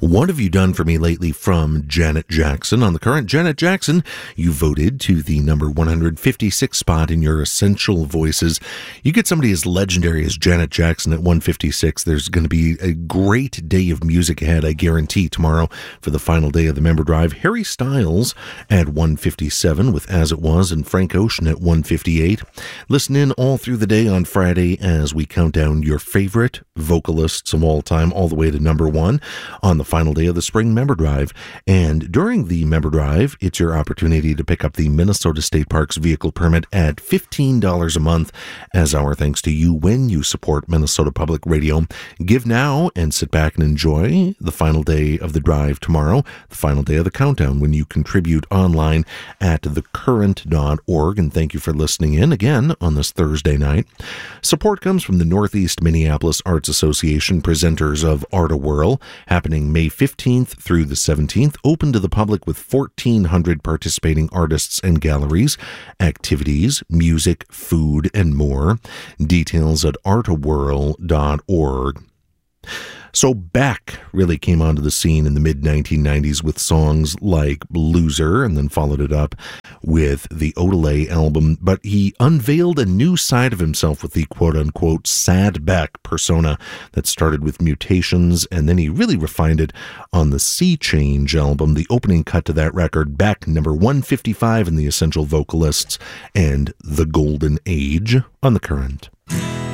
What Have You Done For Me Lately from Janet Jackson. On the current, Janet Jackson, you voted to the number 156 spot in your Essential Voices. You get somebody as legendary as Janet Jackson at 156. There's going to be a great day of music ahead, I guarantee, tomorrow for the final day of the member drive. Harry Styles at 157 with As It Was, and Frank Ocean at 158. Listen in all through the day on Friday as we count down your favorite vocalists of all time all the way to number one on the final day of the spring member drive. And during the member drive, it's your opportunity to pick up the Minnesota State Parks vehicle permit at $15 a month as our thanks to you when you support Minnesota Public Radio. Give now and sit back and enjoy the final day of the drive tomorrow, the final day of the countdown, when you contribute online at thecurrent.org. And thank you for listening in again on this Thursday night. Support comes from the Northeast Minneapolis Arts Association, presenters of Art-A-Whirl, happening May 15th through the 17th, open to the public with 1,400 participating artists and galleries, activities, music, food, and more. Details at artawhirl.org. So Beck really came onto the scene in the mid-1990s with songs like Loser, and then followed it up with the Odelay album, but he unveiled a new side of himself with the quote-unquote Sad Beck persona that started with Mutations, and then he really refined it on the Sea Change album, the opening cut to that record. Beck, number 155 in the Essential Vocalists, and The Golden Age on The Current.